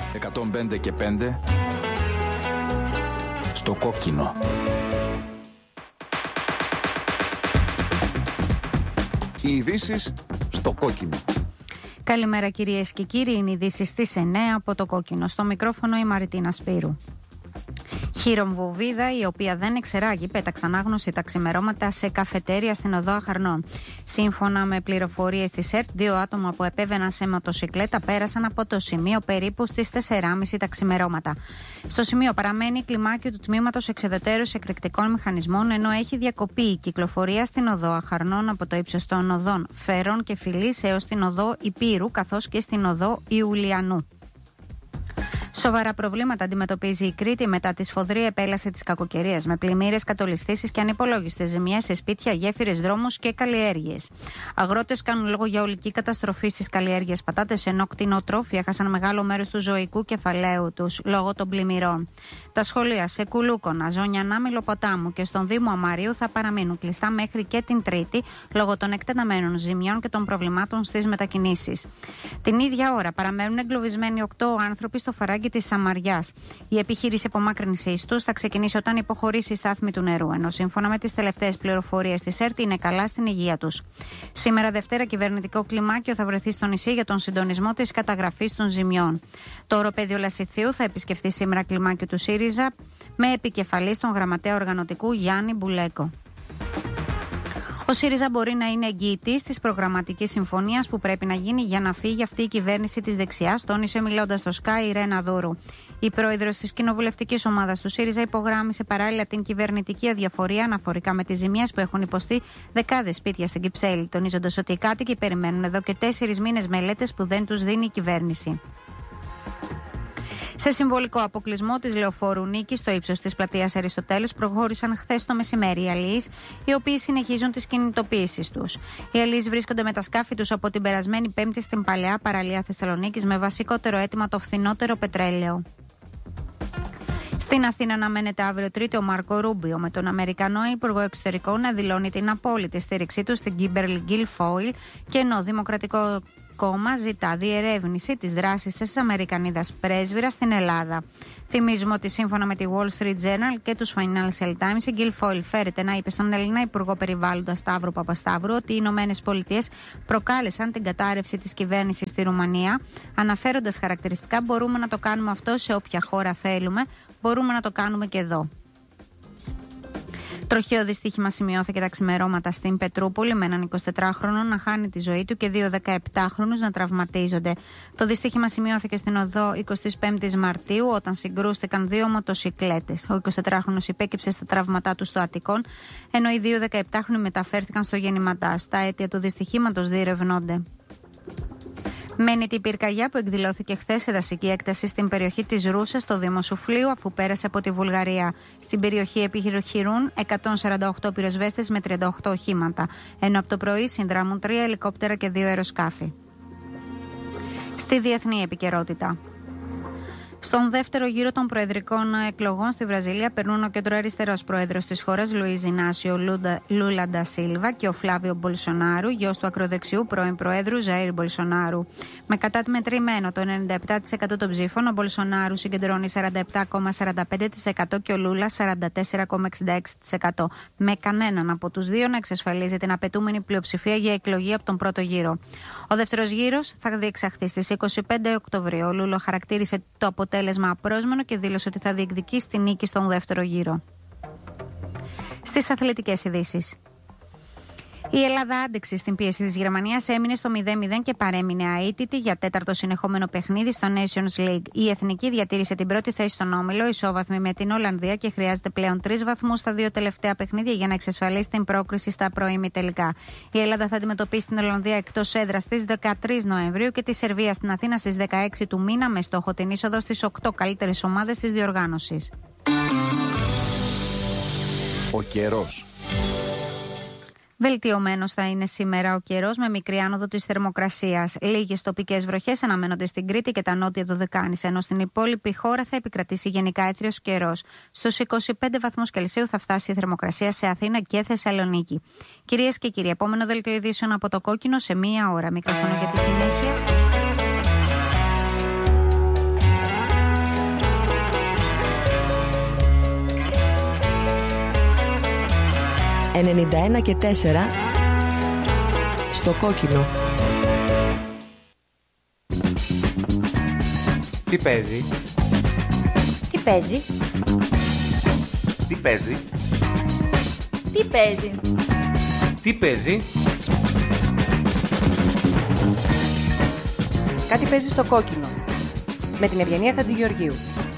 105 και 5 στο κόκκινο. Οι ειδήσεις στο κόκκινο. Καλημέρα κυρίες και κύριοι, είναι οι ειδήσεις στις 9 από το κόκκινο. Στο μικρόφωνο η Μαριτίνα Σπύρου. Χειρομβοβίδα, η οποία δεν εξεράγει, πέταξαν άγνωση τα ξημερώματα σε καφετέρια στην οδό Αχαρνών. Σύμφωνα με πληροφορίες της ΕΡΤ, 2 άτομα που επέβαιναν σε μοτοσικλέτα πέρασαν από το σημείο περίπου στις 4.30 τα ξημερώματα. Στο σημείο παραμένει κλιμάκιο του τμήματος εξεδετέρωσης εκρηκτικών μηχανισμών, ενώ έχει διακοπεί η κυκλοφορία στην οδό Αχαρνών από το ύψος των οδών Φέρων και Φιλής έως την οδό Υπήρου, καθώς και στην οδό Ιουλιανού. Σοβαρά προβλήματα αντιμετωπίζει η Κρήτη μετά τη σφοδρή επέλαση της κακοκαιρίας, με πλημμύρες, κατολιστήσεις και ανυπολόγιστες ζημιές σε σπίτια, γέφυρες, δρόμους και καλλιέργειες. Αγρότες κάνουν λόγο για ολική καταστροφή στις καλλιέργειες πατάτες, ενώ κτηνοτρόφοι έχασαν μεγάλο μέρος του ζωικού κεφαλαίου τους λόγω των πλημμυρών. Τα σχολεία σε Κουλούκονα, Ζωνιανά, Μηλοποτάμου και στον Δήμο Αμαρίου θα παραμείνουν κλειστά μέχρι και την Τρίτη λόγω των εκτεταμένων ζημιών και των προβλημάτων στις μετακινήσεις. Την ίδια ώρα παραμένουν εγκλωβισμένοι 8 άνθρωποι στο φαράγγι της Σαμαριάς. Η επιχείρηση απομάκρυνσης τους θα ξεκινήσει όταν υποχωρήσει η στάθμη του νερού, ενώ σύμφωνα με τις τελευταίες πληροφορίες της ΕΡΤ είναι καλά στην υγεία τους. Σήμερα Δευτέρα, κυβερνητικό κλιμάκιο θα βρεθεί στο νησί για τον συντονισμό της καταγραφής των ζημιών. Το οροπέδιο Λασιθίου θα επισκεφθεί σήμερα κλιμάκιο του ΣΥΡΙΖΑ με επικεφαλής τον γραμματέα οργανωτικού Γιάννη Μπουλέκο. Ο ΣΥΡΙΖΑ μπορεί να είναι εγγυητής της προγραμματικής συμφωνίας που πρέπει να γίνει για να φύγει αυτή η κυβέρνηση της δεξιάς, τόνισε μιλώντας στο Sky η Ρένα Δούρου. Η πρόεδρος της κοινοβουλευτικής ομάδας του ΣΥΡΙΖΑ υπογράμμισε παράλληλα την κυβερνητική αδιαφορία αναφορικά με τις ζημιές που έχουν υποστεί δεκάδες σπίτια στην Κυψέλη, τονίζοντας ότι οι κάτοικοι περιμένουν εδώ και 4 μήνες μελέτες που δεν τους δίνει η κυβέρνηση. Σε συμβολικό αποκλεισμό της λεωφόρου Νίκη στο ύψος της πλατείας Αριστοτέλους προχώρησαν χθες το μεσημέρι οι αλλοίς, οι οποίοι συνεχίζουν τις κινητοποιήσεις τους. Οι αλλοίς βρίσκονται με τα σκάφη τους από την περασμένη Πέμπτη στην παλαιά παραλία Θεσσαλονίκης με βασικότερο αίτημα το φθηνότερο πετρέλαιο. Στην Αθήνα αναμένεται αύριο Τρίτη ο Μάρκο Ρούμπιο με τον Αμερικανό Υπουργό Εξωτερικών να δηλώνει την απόλυτη στήριξή του στην Κίμπερλι Γκίλφόιλ, και ενώ Δημοκρατικό Κόμμα ζητά διερεύνηση της δράσης της Αμερικανίδας πρέσβυρας στην Ελλάδα. Θυμίζουμε ότι σύμφωνα με τη Wall Street Journal και τους Financial Times, η Γκίλφόιλ φέρεται να είπε στον Έλληνα Υπουργό Περιβάλλοντα Σταύρο Παπασταύρου ότι οι Ηνωμένες Πολιτείες προκάλεσαν την κατάρρευση της κυβέρνησης στη Ρουμανία, αναφέροντας χαρακτηριστικά: μπορούμε να το κάνουμε αυτό σε όποια χώρα θέλουμε, μπορούμε να το κάνουμε και εδώ. Τροχαίο δυστύχημα σημειώθηκε τα ξημερώματα στην Πετρούπολη με έναν 24χρονο να χάνει τη ζωή του και 2 17χρονους να τραυματίζονται. Το δυστύχημα σημειώθηκε στην οδό 25η Μαρτίου όταν συγκρούστηκαν 2 μοτοσικλέτες. Ο 24χρονος υπέκυψε στα τραύματά του στο Αττικόν, ενώ οι 2 17χρονοι μεταφέρθηκαν στο Γεννηματάς. Τα αίτια του δυστυχήματος διερευνώνται. Μένει η πυρκαγιά που εκδηλώθηκε χθες σε δασική έκταση στην περιοχή της Ρούσας στο Δήμο Σουφλίου, αφού πέρασε από τη Βουλγαρία. Στην περιοχή επιχειρούν 148 πυροσβέστες με 38 οχήματα, ενώ από το πρωί συνδράμουν 3 ελικόπτερα και 2 αεροσκάφη. Στη διεθνή επικαιρότητα. Στον δεύτερο γύρο των προεδρικών εκλογών στη Βραζιλία περνούν ο κεντροαριστερός πρόεδρος της χώρας Λουίς Ινάσιο Λούλα ντα Σίλβα και ο Φλάβιο Μπολσονάρου, γιος του ακροδεξιού πρώην προέδρου Ζαΐρ Μπολσονάρου. Με καταμετρημένο το 97% των ψήφων, ο Μπολσονάρου συγκεντρώνει 47,45% και ο Λούλα 44,66%. Με κανέναν από τους δύο να εξασφαλίζει την απαιτούμενη πλειοψηφία για εκλογή από τον πρώτο γύρο. Ο δεύτερος γύρος θα διεξαχθεί στις 25 Οκτωβρίου. Ο Λούλα χαρακτήρισε το αποτέλεσμα απρόσμενο και δήλωσε ότι θα διεκδικήσει τη νίκη στον δεύτερο γύρο. Στις αθλητικές ειδήσεις. Η Ελλάδα άντεξε στην πίεση της Γερμανίας, έμεινε στο 0-0 και παρέμεινε αίτητη για 4ο συνεχόμενο παιχνίδι στο Nations League. Η Εθνική διατήρησε την πρώτη θέση στον όμιλο, ισόβαθμη με την Ολλανδία, και χρειάζεται πλέον 3 βαθμούς στα 2 τελευταία παιχνίδια για να εξασφαλίσει την πρόκριση στα προημιτελικά. Η Ελλάδα θα αντιμετωπίσει την Ολλανδία εκτός έδρας στις 13 Νοεμβρίου και τη Σερβία στην Αθήνα στις 16 του μήνα, με στόχο την είσοδο στις 8 καλύτερες ομάδες της διοργάνωσης. Ο καιρός. Βελτιωμένος θα είναι σήμερα ο καιρός με μικρή άνοδο της θερμοκρασίας. Λίγες τοπικές βροχές αναμένονται στην Κρήτη και τα νότια Δωδεκάνησα, ενώ στην υπόλοιπη χώρα θα επικρατήσει γενικά έθριος καιρός. Στους 25 βαθμούς Κελσίου θα φτάσει η θερμοκρασία σε Αθήνα και Θεσσαλονίκη. Κυρίες και κύριοι, επόμενο δελτίο ειδήσεων από το Κόκκινο σε 1 ώρα. Μικρόφωνο για τη συνέχεια. 91 και 4 στο κόκκινο. Τι παίζει? Τι παίζει? Τι παίζει? Τι παίζει? Τι παίζει? Κάτι παίζει στο κόκκινο. Με την Ευγενία Χατζηγεωργίου.